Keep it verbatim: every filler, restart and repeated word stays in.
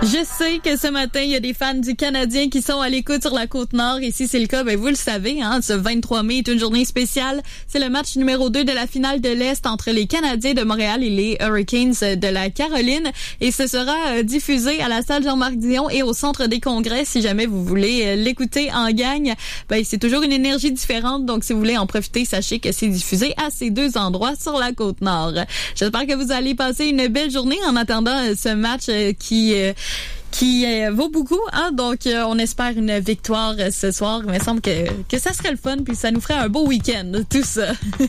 Je sais que ce matin, il y a des fans du Canadien qui sont à l'écoute sur la Côte-Nord. Et si c'est le cas, ben vous le savez, hein, ce vingt-trois mai est une journée spéciale. C'est le match numéro deux de la finale de l'Est entre les Canadiens de Montréal et les Hurricanes de la Caroline. Et ce sera euh, diffusé à la salle Jean-Marc Dion et au Centre des Congrès. Si jamais vous voulez euh, l'écouter en gang, ben c'est toujours une énergie différente. Donc, si vous voulez en profiter, sachez que c'est diffusé à ces deux endroits sur la Côte-Nord. J'espère que vous allez passer une belle journée en attendant euh, ce match euh, qui... Euh, qui euh, vaut beaucoup, hein. Donc, euh, on espère une victoire euh, ce soir. Il me semble que, que ça serait le fun, puis ça nous ferait un beau week-end, tout ça.